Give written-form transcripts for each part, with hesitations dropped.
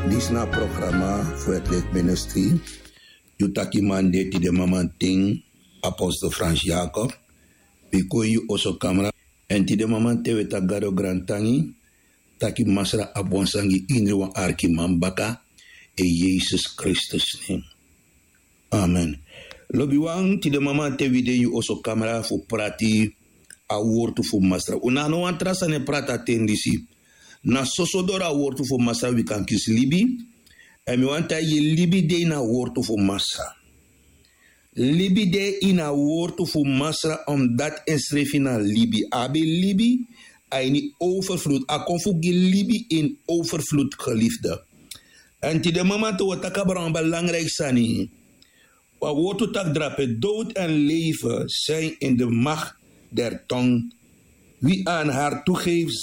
Disna programma voor het lidministerie. Jutaki mandate de mamanting apostel Frans Jacob. Bikoyu oso camera. En ti de mamante weta gado grantangi. Taki masra abonsangi indri arki mambaka. E Jezus Christus neem. Amen. Lobiwang ti de mamante wide yu oso camera fu prati a woord fu masra. Unano antrasa ne prata tendisi. Na sosodora woord fu masra we kan kis libi. En mi wanta je libi de na woord fu masra. Libi de in a woord fu masra omdat inschrijven na libi. Abi libi in overvloed. A konfugi libi in overvloed geliefde. En ti de moment wat takabran belangrijk sani. Wat woord tak drape dood en leven zijn in de macht der tong. Wie aan haar toegeeft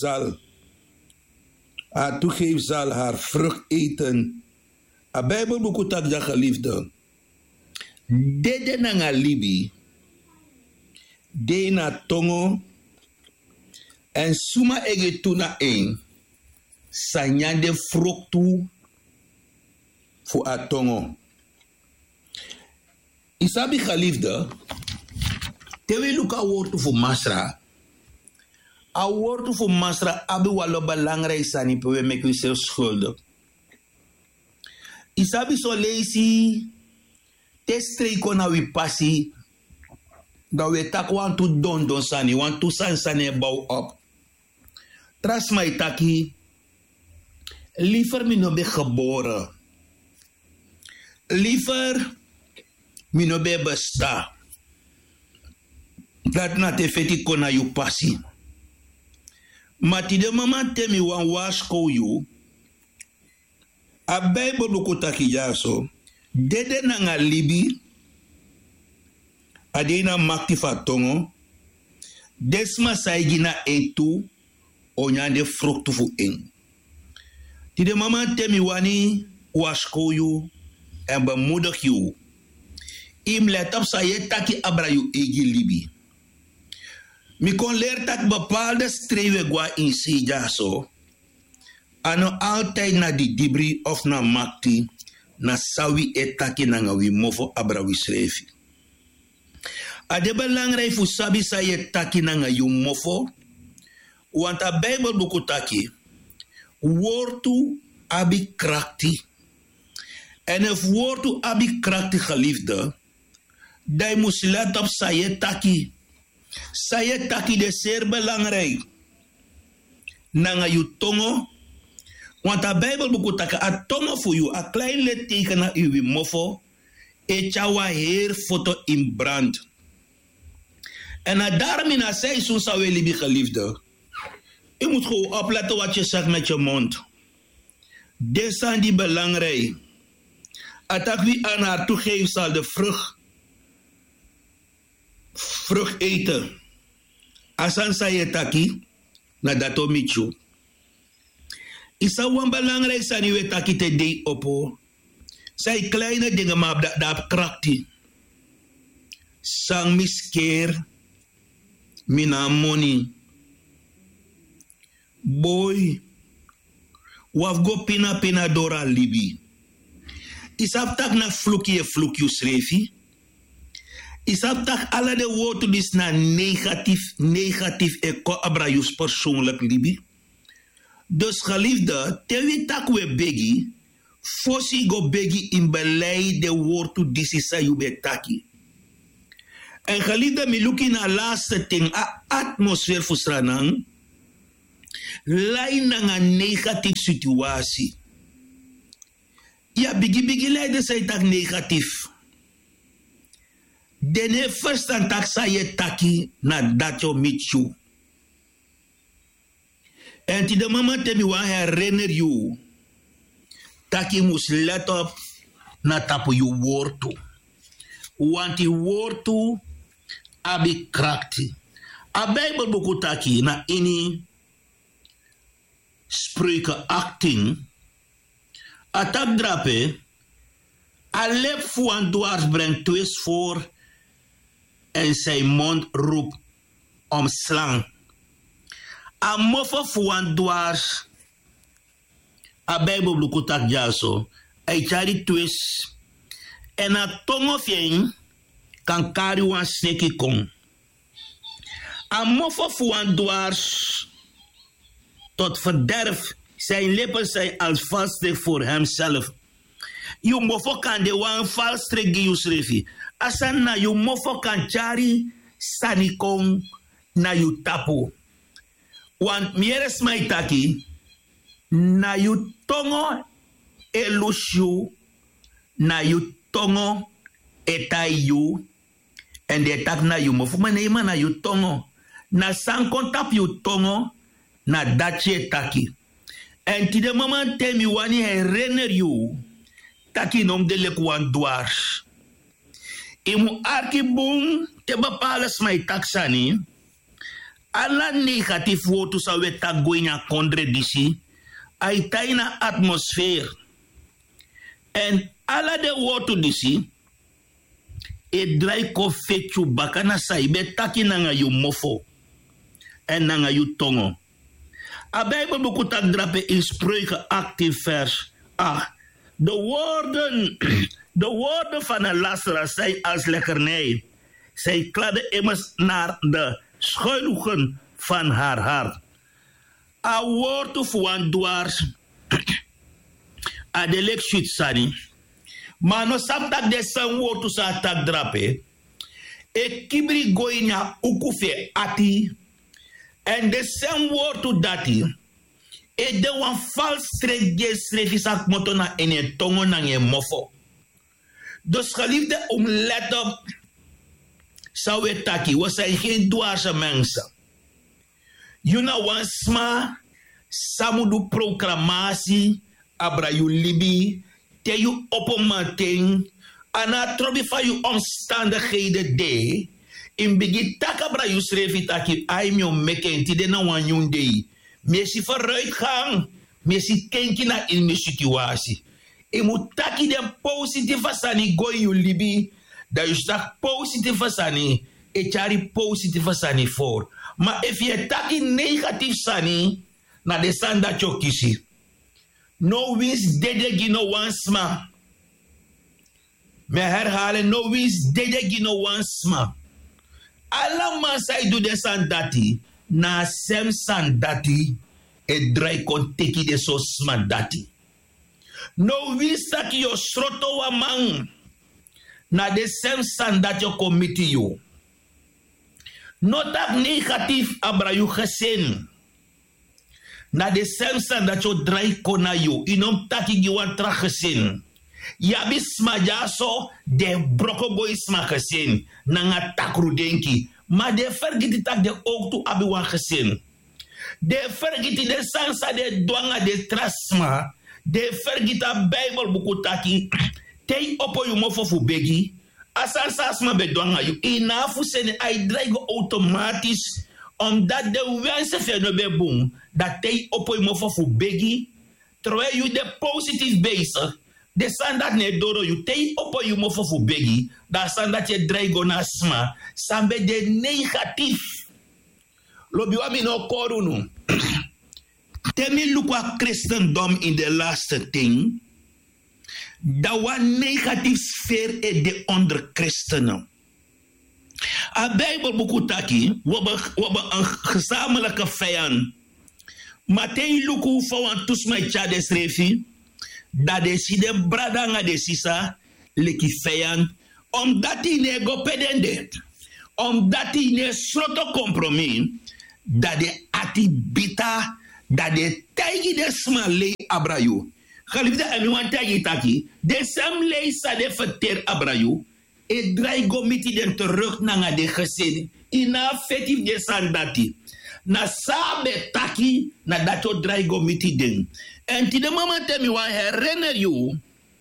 zal haar vrucht eten. A Bijbelboek tak da geliefde. Dede na nga libi. De na tongo. En suma ege tuna een. Sanyande fruktu. Voor a tongo. Isabi geliefde. Tewe luka woord voor masra. A woord voor masra abi walo belangrijk sani pewe make yourself schuldig. Isabi so lazy. Te streiko na wi passi. Dat we tak want to don sani. Want to sani bouw op. Tras mij taki. Liever mi no be geboren. Liever mi no be besta. Dat na te feti kona yu passi. Mati de mama temi wan wasko yu. A Bijbel buku taki jaso. Dede na nga libi. Adena makti fatongo. Desma saigina entu. Onyande fruktu fu en. Ti de mama temi wani wasko yu. En bemoedig yu. Im let op sa je taki abra yu egi libi. Mi kon leer tak bepaalde streven gwa in si jaso. Ano altijd na di dibri of na makti. Na sawi etaki na nga wi mofo abra wi srefi. Ade belangrijk fu sabi sa je taki na nga yu mofo. Want a Bijbel buku taki. Woordu abi krakti. En if woordu abi krakti geliefde. Dai moest let op sa je taki. Sa je taki de zeer belangrijk. Na nga yu tongo. Want a Bijbel buku taka a tongo voor u, a klein letteken na uw mofo, e chawa heer foto in brand. En a daarmee na zij zo'n zou we libi geliefde. Je moet gewoon opletten wat je zegt met je mond. Dit zijn die belangrijk. Atak wie aan haar toegeeft zal de vrucht eten. Asan sa je taki, na dato michu. Isa wan belangrijk zijn we taki te dee opo. Zij kleine dingen maar dat krakti. Sang miskeer. Mina money. Boy. Waf go pina dora libi. Isap tak na flukje srefi. Isap tak alle de woorden dis na negatief eko abrayus persoonlijk libi. Dus geliefde, tewi tak we begi, fosi go begi in belei de woord disi sa yu betaki. En geliefde, mi luki na laatste ting, a atmosfeer fusranang, lai na nga negatief situatie. Ja, bigi leide say tak negatief. Dene first an tak sa ye taki na dacho michu. En ti de mama temi wa herinner you. Taki mus let op na tapu yu woordu. Want die woordu abi krakti. A Bijbel buku taki na ini Spreuken 18. A tak drape. A lep fu an dwars brengt twist voor. En zijn mond roept om slang. A mofo fu an dwars A Bijbel blukutak jaso. Ai chari twist. En a tongo fien kan kari wan sneki kon. A mofo wan dwars tot verderf. Zijn lippen zijn als valstrik voor hemzelf. You mofo kan de wan valstrik gi you srefi. Asan na you mofo kan chari sanikon na you tapu. Want mieres maitaki na you tongo elushu na you tongo etayu en de tak na you mofo manema na you tongo na sankon tap you tongo na dachi taki. En ti de moment temi wani herinner you taki nom de lekwan dwars. Imu arki boom te bepalas my taksani. Alla negatief wotu sa we tak goinya kondre disi. Ai taina atmosfeer. En alla de wotu disi. E drai ko fetu bakana sa ibe taki nanga yu mofo. En nanga yu tongo. A Bijbel boek tak drape in Spreuken 18 vers 8. De woorden van een lasteraar zijn als lekkernij. Zij kladden immers naar de schuilhoeken van haar hart. A woord voor een dwars. A de lekshit sani. Maar no saptak de san woord sa tak drape. E kibri goinya ukufe ati. En de sem woord dati. E de wan vals strek srefisak motona in je tongo na je mofo. Dus geliefde, let op. Zou we taki, we zijn geen dwaze mensen. Yuna wansma, samudu proclamatie, abra yu libi, te yu opomating, ana trobi van yu omstandigheden de, in bigi takabra yu srefi taki, ai myo meken, ti de na wan yun de. Messi vooruitgang, messi kenki na in mijn situatie. Je moet taki de positieve sani gooi je libi, dat je zegt positieve sani, e chari positieve sani voor. Maar if je taki negatief sani, na de san dat je kisi. No wins dede gino wansma. Me herhalen, no wins dede gino wansma. Allemaal zij doen de san dati. Na sem san dati, e drai kon teki de so sma dati. No wisa ki yo sroto wa man, na de sem san dat yo komiti yo. No tak negatief abra yu gesin, na de sem san dat yo drai kona yo, inom taki giwan tra gesin. Yabi sma jaso, de broko boy sma gesin, na nga takru denki. Maar de vergiti tak de ook toe abi wan gezin. De vergiti de sansa de douanga de trasma. De vergita Bijbel buku taki. Tei opo yu mofo fu begi. Asansa asma be douanga yu. Inafu sene ai draigo automatisch. Omdat de wense feno be boom. Dat tei opo yu mofo fu begi. Terwijl yu de positief bezig. De sandat ne doro yu tei opo yu mofo fu begi. Da sandat je draigo na asma. Sambe de negatief. Lobi wami no korunu. Temi lukwa christendom in de laatste ting. Dat wa negatief sfeer e de onder christenen. A Bijbel bukutaki. We hebben een gezamenlijke vijand. Maar ten luku van tusmai chade srefi. Dat de si de bradanga de sisa. Leki vijand. Omdat die ne go pedende. Omdat die ne sroto compromis. Dat de ati bita. Dat de tagi de smale abrayu. Geliefde en nu aan tagi taki. De samle sa de verter abrayu. E draai go miti den terug nanga de gezin. Ina fetif de sandati. Na sabe taki. Na dato draai go miti den. En ti de mama temi wan herinner you.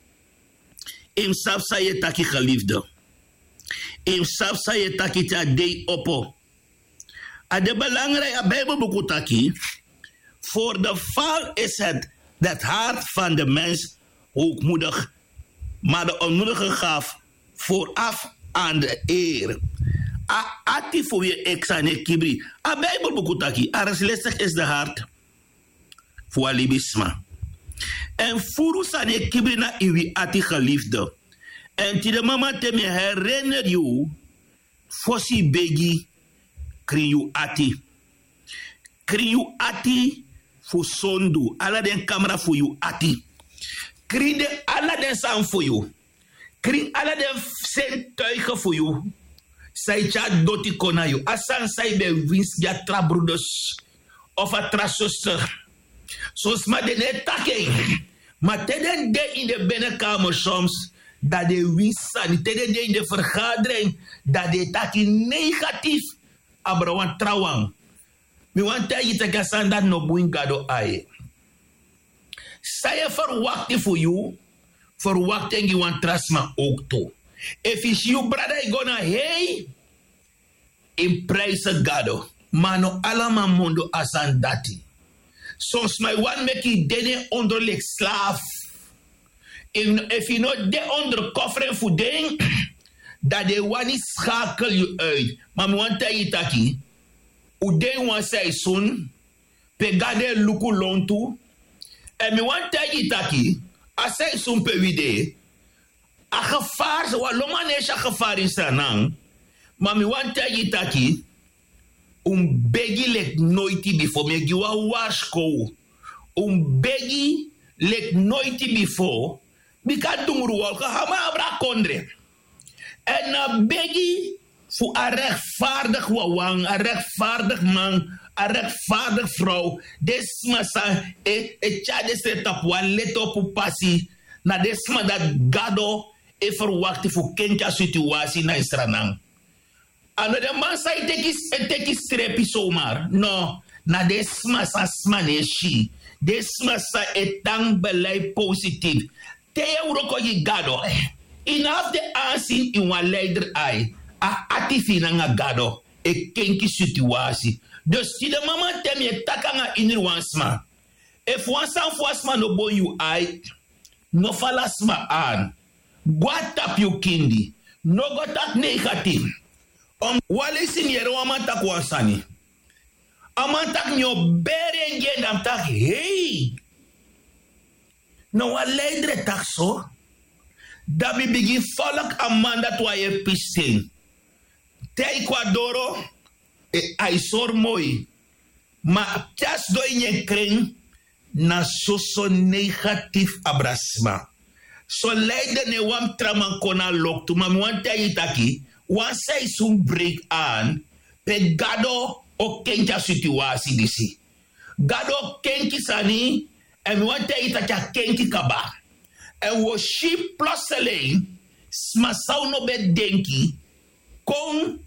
Im sapsa ye taki geliefde. Im sapsa ye taki ta dei oppo. A de belangrijk a Bijbelboek taki. Voor de val is het hart van de mens hoogmoedig. Maar de onmoedige gaf vooraf aan de eer. A ati voor je exane kibri. A Bijbelboek taki. Aras lastig is de hart. Voor alibisma. En furu sane kibri na iwi ati geliefde. En die de mama te me herinner you, fossi begi kri you ati. Kri you ati fu sondu, ala den camera fu you ati. Kri de ala den san fu you. Kri ala den sentuigen fu you. Sai cha doti kona you. Asan sai be wins ya tra broeders of a tra zuster. Zoals maar de net taking. Maar teden de in de binnenkamer soms dat de winsan, teden de in de vergadering dat de taking negatief abrawan trouwang. Mi want je te gasan dat no buin gado ai. Zij verwachten voor jou, verwachten je want trasma ook toe. If it's you brother, you gonna hey in prijzen gado. Mano alama mondo asan dati. Soms my one make it dene onder like slaaf. If you know de onder kofferen voor ding, dat de one is schakel je uit. Maar me want je taki. U den wan say soon, pe gade luku lontu. En me want je taki. A say soon pe wide. A gevaar, zo loma nesha gevaar in sanang. Maar me want je taki. Begi lek noiti before me giwa washko. Begi lek noiti before. Bika dungru walka hama abra kondre. En na begi fu a rechtvaardig wawang, a rechtvaardig man, a rechtvaardig vrouw. Desma sa tja desre tapwa let op passi. Na desma dat gado verwacht fu kenka situatie na istranang. Ano de man sa teki strepi zomaar. No, na desma sa smaneshi. Desma sa etang belai positief. Te euroko yi gado. Inaf de aanzien in wan leider ai. A atifi nga gado. E kenki situatie. Dus die de mama tem je takanga inir wansma. If wansan fwasma no bo you ai. No falasma aan. Guatap you kindi. No gotak negatief. Wale sin yere wamantak wansani. Amantak nyo bere ngen dam tak hey. No wa leidre tak so. Dabi bigi volk amanda twa ye pisten. Te Ecuadoro aisor moi. Ma jas do inye kring na so negatief abrasma. So leide ne wam traman kona lok tu ma mwante itaki. Wan say soon break aan. Pe gado o kenja situatie disi. Gado kenki sani. En we want te kenki kaba. En we ship plotseling. Smasau no be denki. Kon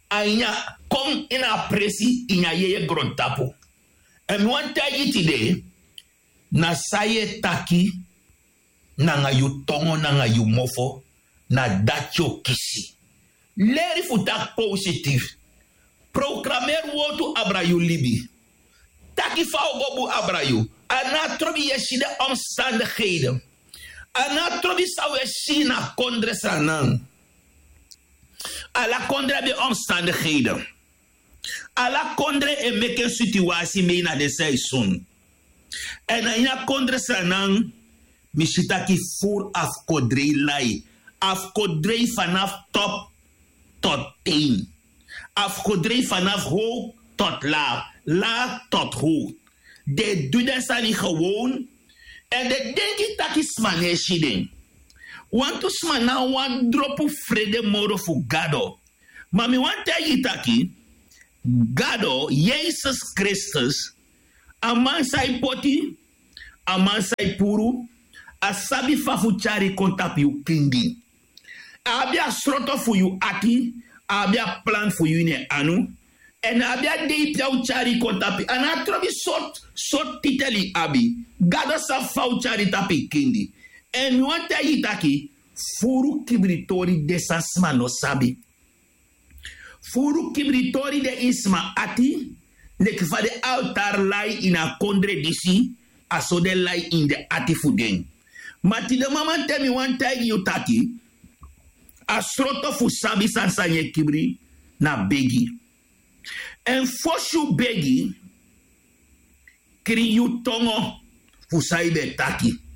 ina presi ina yeye grondtapo. En we want te today. Na saye taki. Na nga yu tongo na nga yu mofo. Na dacho kisi. Leri futak positief. Proclamer wotu abrayu libi. Taki fao gobu abrayu. Ana trobi yeshi de omstandigheden. Ana trobi sawe shi na kondre sanang. Ala kondre be omstandigheden. Ala kondre e meke situatie mee na de seizoen. En ina kondre sanang. Mishitaki voor afkodrei lai. Afkodrei vanaf top tot teen. Afkodrei vanaf hoog tot laag. Laag tot hoog. De doen dat niet gewoon. En de denk ik dat is maneshi ding. Want to sma na one drop of vrede moro voor Gado. Maar mi want je taki. Gado, Jezus Christus. Aman sai poti. Aman sai puru. Asabi fafuchari kontapi u kindi. Abia sroto fu yu ati. Abia plan fu yu ne anu. En abia dei piau chari kontapi. Ana trobi sort titeli abi. Gado sa fau chari tapi kindi. En wanta yitaki. Furu kibritori de sasma no sabi. Furu kibritori de isma ati. Nek va de altar lai in a kondre disi. Aso de lai in de ati fudeng. Mati de mama temi wanta yutaki. Asroto fu sabi sansanye kibri. Na begi. En foshu begi, kri yu tongo, fusaibe taki.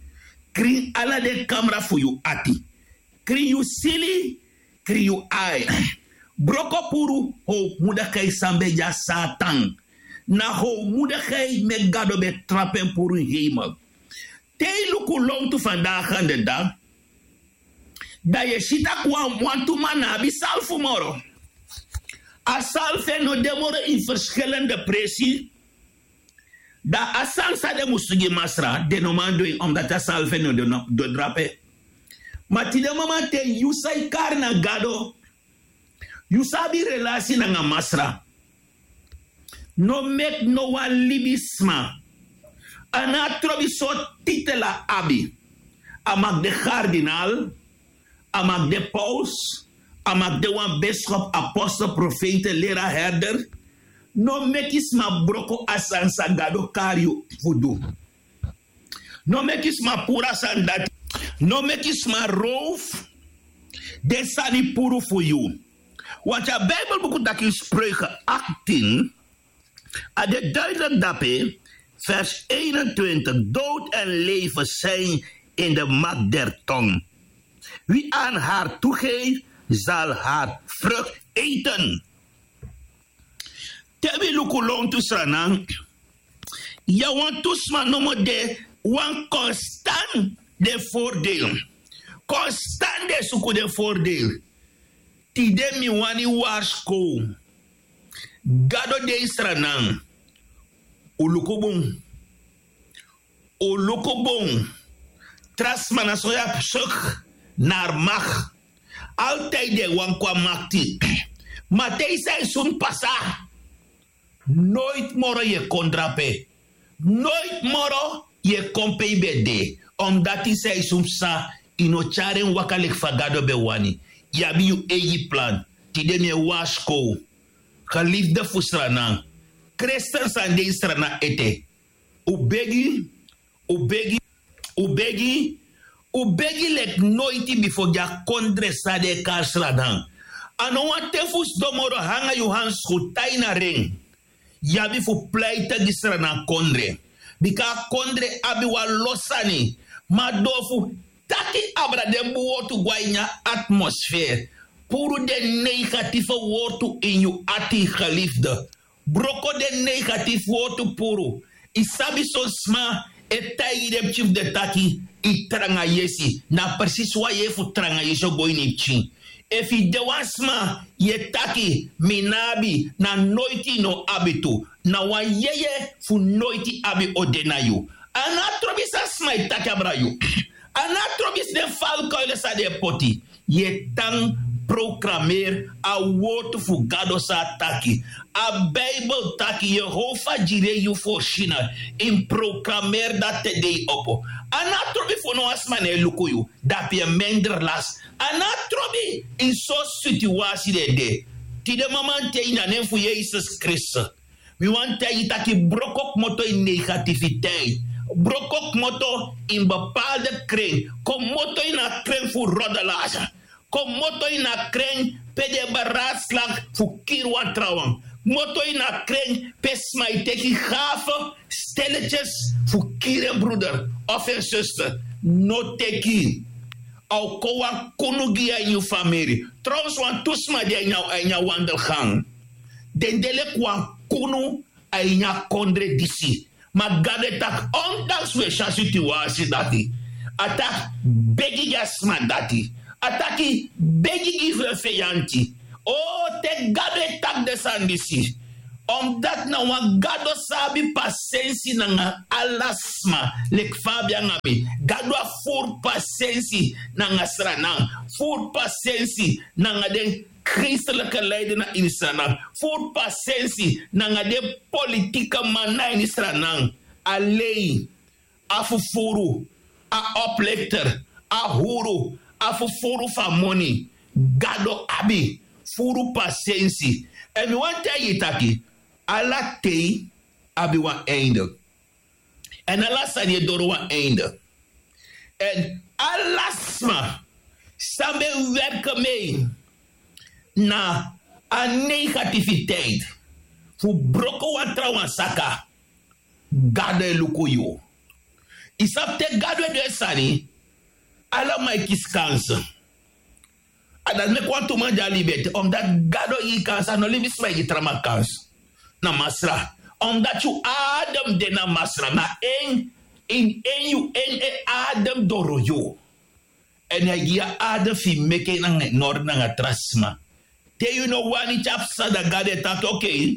Kring ala de camera voor you ati. Kring you silly, kring you eye. Broko puru ho mudakai sambe ja satan. Na ho mudakai me gado be trappen puru hemel. Tei luku long tu vandaag aan de dag. Dat je shita kwam want tu mana bi salfu moro. A salve no demoro in verschillende pressie. Da asan sa de musugi masra de no mando omdat a salve no do drape. Maar ti de mama te you say karna gado. You sabi relasi na nga masra. No make no one libisma. Ana trobi so titela abi. Amak de cardinal. Amak de paus. Amak de wan bischop, apostel, profete, leraar, herder. No mekis ma broko asan sagado kario vudu. No mekis ma pura sandati. No mekis ma roof. Desani puru voor you. Want je Bijbelboek dat in Spreuken 18, aan de duidelijk dappe, vers 21, dood en leven zijn in de macht der tong. Wie aan haar toegeeft, zal haar vrucht eten. Tebi lukulong tu sranang, ja want tusma nomo de wan constant de voordeel. Constant de suku de voordeel. Tide mi wani wasko. Gado de sranang. Ulukubung. Ulukubung. Trasmana soya psuk naar mag. Altijd de wankwa makti. Maar deze sun pasa. Nooit moro je kondrape. Nooit moro je kompe bede. Omdat die zei sumsa ino charen wakalik fagado be wani. Yabi you eji plan. Tide me wasko. Geliefde fusrana. Christen san de strana ete. Ubegi. Ubegi lek noiti before ja kondre sa de kasradan. Ano wa tefus domoro hanga yu hans kutai na ring. Yabi fu pleite gisrana kondre. Bika kondre abi wa losani. Madofu taki abra de buotu guainya atmosfeer. Puru de negatieve woordu in je ati geliefde. Broko de negatieve woordu puru. Isabi so sma etai de chief de taki. I tranga yesi. Na precies wa je fu tranga yeso boy ni chi. If i de wasma ye taki minabi na noiti no abitu. Na wa yeye fu noiti abi odenayu. Anatrobi sa sma itaki abrayu. Anatrobis de falkoile sa de poti. Ye tang proclameer a woord voor gado sa taki. A Bijbel taki Jehovah jire you for shina. In proclameer dat te dei opo. Anatrobi for no asmane lukuyu. Dat je minder las. Anatrobi in zo'n situatie de. Ti de mamante ina nem voor Jezus Christus. We want te taki brokok moto in negativiteit. Brokok moto in bepaalde kring. Kom moto in een kring voor roddelaars. Kom moto in een kring pede beraadslag voor kirwan trouwen. Moto in een kring pesmai teki gave stelletjes voor kierenbroeder of een zuster. No teki. Au kowa kunugia in je familie. Trouwens wan tusma die in jou wandelgang. Dendele kwa kunu in jou kondre disi. Maar gade tak ondanks we sha situatie dati. Atak begi jasma dati. Ataki begi givre feyanti. Oh te gade tak de sandisi. Omdat na wan gado sabi pasensi na nga alasma. Lek Fabian ngabi. Gado a voor pasensi na nga sranang. Voor pasensi na nga den christelijke leider in Israël. Voor pasensi na de politieke man in Israël. Alleen afufuru, a oplecter, a huru, afufuru van money. Gado abi, furu pasensi. En we want te yitaki, ala te abi wan einde. En ala sanye doro wan einde. En alasma, samen werken mee. Na a negativiteit. Fu broko wa trawan saka. Gado lukuyo. Isap te gado de sani. Alla mij kies kansen. En dat me kwam toe ja libeti. Omdat gado je kansen. No libis mij je trama kans. Na masra. Omdat je adem de na masra. Na in you adem doro yo. En hij gia adem fi meke nang nord nang trasma. Te you know wani chapsa da gade dat oké.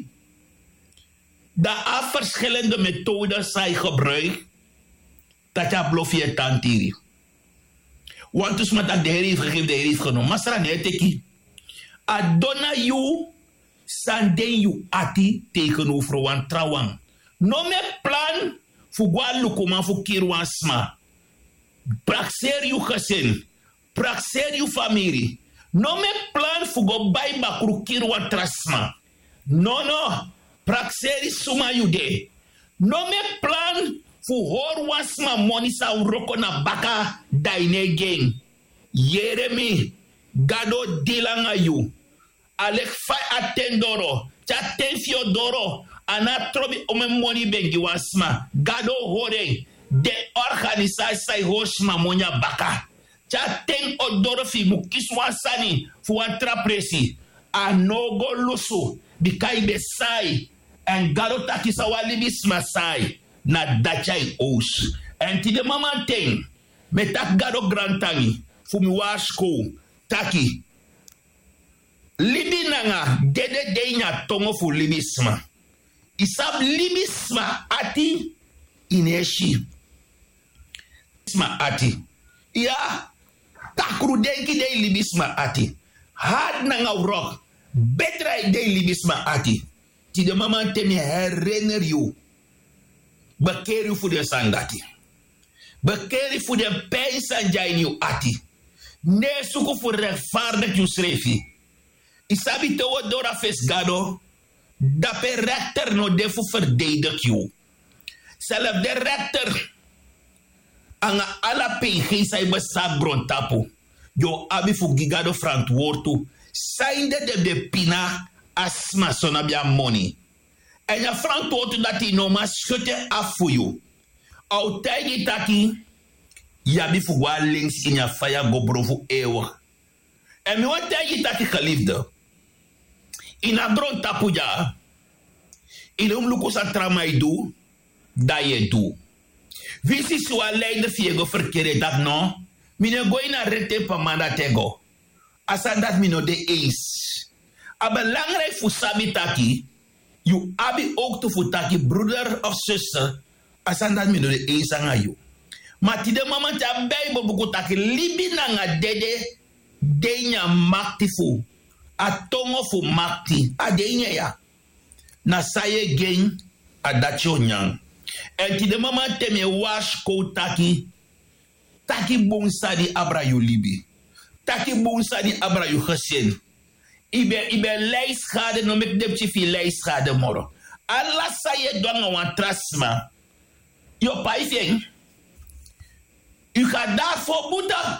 Da verschillende methoden zij gebruikt. Dat je blof je tantiri. Want dus met dat de Heer heeft gegeven, de Heer heeft genomen. Masra neteki. Adona you, sanden you ati tegenover wan trouwan. No me plan voor gwa lukuman voor kirwan sma. Praxer you gezin. Praxer you familie. No me plan voor go bij bakru kirwan trasma. No. Praxer suma you de. No me plan fu hor wasma money sa roko na baka daine gang. Yeremi gado dilanga you. Alek fai atendoro. Cha tenfio doro. Ana trobi ome money bengi wasma. Gado hore. De organisasi hoshma monya baka. Cha ten odoro fi mukis wasani. Fu antrapresi. Anogo lusu. Bikai besai. En gado takisa walibis masai. Na dachai os. En ti de mama ten. Me tak gado grantangi. Fumi washko. Taki. Libi nanga. Dede denya tongo fu libisma. Isab libisma ati. Ineshi. Libisma ati. Ya. Takru denki de libisma ati. Had nanga rock. Betra de libisma ati. Ti de mama ten me herinner you. Bekeer u voor de sangati. Bekeer u voor de pijn sanjai you ati. Nee suku voor rechtvaardig you schreef. Isabi te wo dora fes gado. Dat de rechter no defu verdedig you. Zelf de rechter. Anga ala pijn geen zij besak bron tapu. Yo abi fu gigado verantwoord. Zijnde de pina asma sonabia money. En je verantwoord dat hij nog maar schutte af voor je. Altijd je taki, je bent voor wat links in je fire go brovo eeuwig. En me wat je taki geliefde. In een bron tapu ja. In een lukus aan tramai doe, dat je doe. Wie is zo een leider via verkeerde dat no? Mine go in een rete pa manda tego. Asa dat mino de eens. A belangrijk voor sabi taki. You abi ook te futaki broeder of zuster. Asan dat mino de eens aan you. Maar ti de mama ta Bijbel buku taki libi nanga dede. Denya makti fu. A tongo fu makti. A denya ya. Na saye gen. A dacho nyang. En ti de mama teme wash ko taki. Taki bonsa di abra you libi. Taki bonsa di abra you gesin. Ibe lijstschade no mek depchi fi lijstschade moro. Alla sa ye donga wan trasma. Yo paifeng. U gaat daarvoor boeten.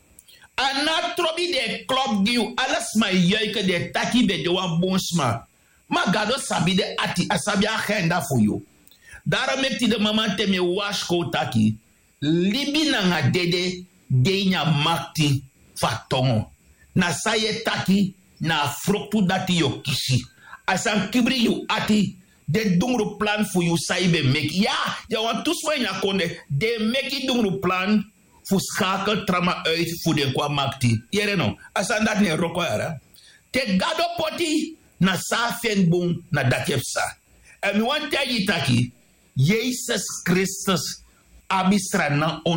Ana trobi de klop giu. Alles ma juike de taki be de wan bonsma. Ma gado sabi de ati. Asabi agenda voor you. Daarom mek ti de mama teme wash ko taki. Libi na nga dede. Denya makti. Fatongo. Na sa ye taki. Na fruktu dati yo kisi. Asan kibri you ati. De dungru plan for you saibe make. Ja want tusma ina konde. De make dungru plan. Fu schakel trama uit. Fu de kwa makti. Yere no. Asan dat ne roko yara. Te gado poti. Na sa fen boom. Na dakepsa. En mi wan tell you taki. Jezus Christus. Abistra na on.